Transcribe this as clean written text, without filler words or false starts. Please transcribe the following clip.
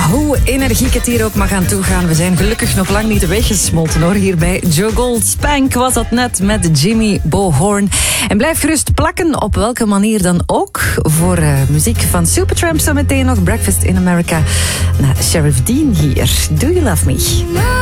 Hoe energiek het hier ook mag aan toe gaan. We zijn gelukkig nog lang niet weggesmolten hoor. Hier bij Joe Gold. Spank was dat net met Jimmy Bohorn. En blijf gerust plakken, op welke manier dan ook. Voor muziek van Supertramp zo meteen nog. Breakfast in America. Sheriff Dean hier. Do You Love Me?